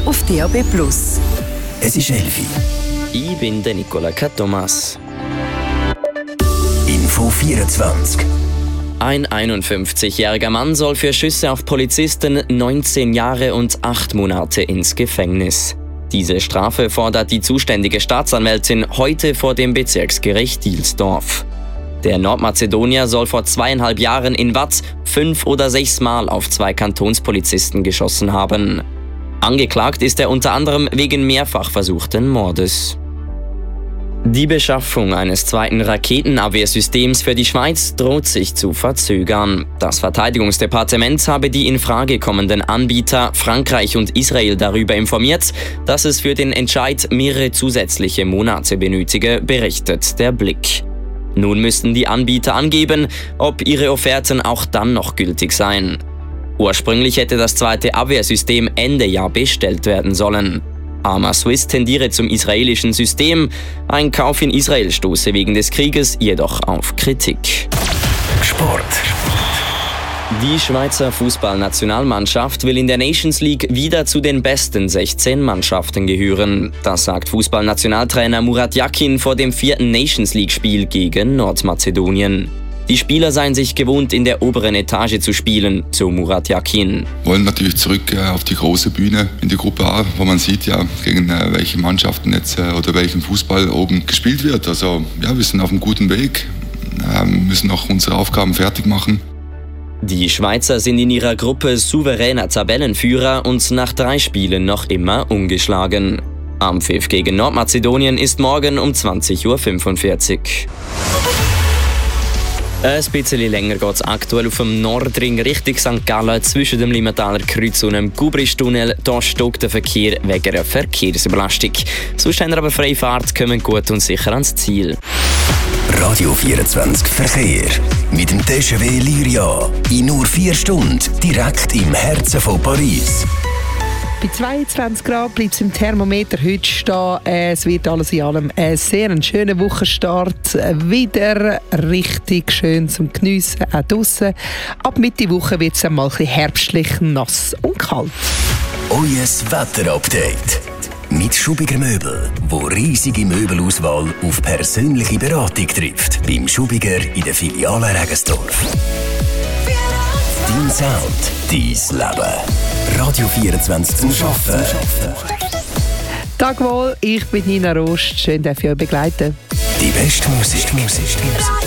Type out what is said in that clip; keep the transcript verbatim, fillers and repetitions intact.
auf D A B Plus. Es ist elf Uhr. Ich bin der Nicola Thomas. Info vierundzwanzig. Ein einundfünfzigjähriger Mann soll für Schüsse auf Polizisten neunzehn Jahre und acht Monate ins Gefängnis. Diese Strafe fordert die zuständige Staatsanwältin heute vor dem Bezirksgericht Dielsdorf. Der Nordmazedonier soll vor zweieinhalb Jahren in Watt fünf oder sechs Mal auf zwei Kantonspolizisten geschossen haben. Angeklagt ist er unter anderem wegen mehrfach versuchten Mordes. Die Beschaffung eines zweiten Raketenabwehrsystems für die Schweiz droht sich zu verzögern. Das Verteidigungsdepartement habe die in Frage kommenden Anbieter Frankreich und Israel darüber informiert, dass es für den Entscheid mehrere zusätzliche Monate benötige, berichtet der Blick. Nun müssten die Anbieter angeben, ob ihre Offerten auch dann noch gültig seien. Ursprünglich hätte das zweite Abwehrsystem Ende Jahr bestellt werden sollen. Arma Swiss tendiere zum israelischen System, ein Kauf in Israel stoße wegen des Krieges jedoch auf Kritik. Sport. Die Schweizer Fußballnationalmannschaft will in der Nations League wieder zu den besten sechzehn Mannschaften gehören. Das sagt Fußballnationaltrainer Murat Yakin vor dem vierten Nations League-Spiel gegen Nordmazedonien. Die Spieler seien sich gewohnt, in der oberen Etage zu spielen, so Murat Yakin. Wir wollen natürlich zurück äh, auf die große Bühne in die Gruppe A, wo man sieht, ja, gegen äh, welche Mannschaften jetzt äh, oder welchen Fußball oben gespielt wird. Also ja, wir sind auf einem guten Weg, äh, müssen auch unsere Aufgaben fertig machen. Die Schweizer sind in ihrer Gruppe souveräner Tabellenführer und nach drei Spielen noch immer ungeschlagen. Am Pfiff gegen Nordmazedonien ist morgen um zwanzig Uhr fünfundvierzig. Ein bisschen länger geht es aktuell auf dem Nordring Richtung Sankt Gallen zwischen dem Limmentaler Kreuz und dem Gubristunnel. Da stockt der Verkehr wegen einer Verkehrsüberlastung. Sonst haben wir aber freie Fahrt, kommen gut und sicher ans Ziel. Radio vierundzwanzig Verkehr. Mit dem T G V Lyria. In nur vier Stunden direkt im Herzen von Paris. Bei zweiundzwanzig Grad bleibt es im Thermometer heute stehen. Es wird alles in allem ein sehr ein schöner Wochenstart. Wieder richtig schön zum Geniessen, auch draussen. Ab Mitte Woche wird es einmal ein bisschen herbstlich, nass und kalt. Euer Wetterupdate. Mit Schubiger Möbel, wo riesige Möbelauswahl auf persönliche Beratung trifft. Beim Schubiger in der Filiale Regensdorf. Dein Sound, dein Leben. Radio vierundzwanzig zum Arbeiten. Tag wohl, ich bin Nina Rost. Schön, dass ich euch begleiten. Die beste Musik. Musik.